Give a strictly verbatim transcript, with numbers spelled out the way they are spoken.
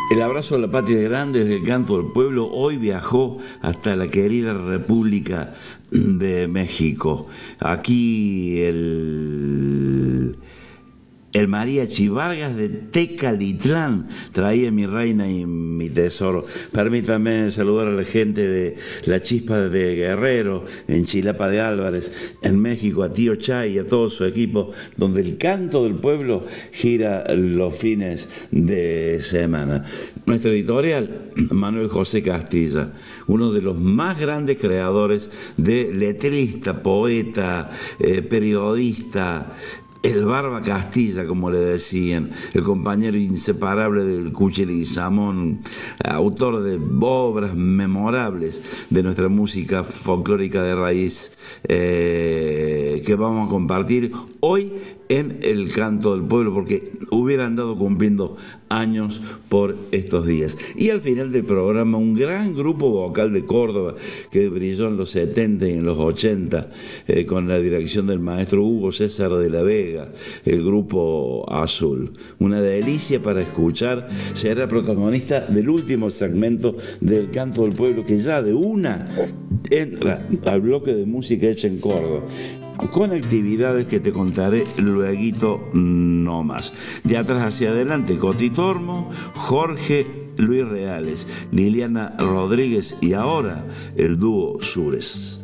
El abrazo a la patria grande desde el canto del pueblo hoy viajó hasta la querida República de México. Aquí el... El Mariachi Vargas de Tecalitlán traía mi reina y mi tesoro. Permítame saludar a la gente de La Chispa de Guerrero, en Chilapa de Álvarez, en México, a Tío Chay y a todo su equipo, donde el canto del pueblo gira los fines de semana. Nuestro editorial, Manuel José Castilla, uno de los más grandes creadores de letrista, poeta, eh, periodista, el Barba Castilla, como le decían, el compañero inseparable del Cuchi Leguizamón, autor de obras memorables de nuestra música folclórica de raíz, eh, que vamos a compartir hoy en el canto del pueblo, porque hubiera andado cumpliendo años por estos días. Y al final del programa, un gran grupo vocal de Córdoba que brilló en los setenta y en los ochenta, eh, con la dirección del maestro Hugo César de la Vega, el grupo Azul. Una delicia para escuchar. Será protagonista del último segmento del canto del pueblo, que ya de una entra al bloque de música hecha en Córdoba, con actividades que te contaré lueguito no más. De atrás hacia adelante, Coti Tormo, Jorge Luis Reales, Liliana Rodríguez y ahora el dúo Sures.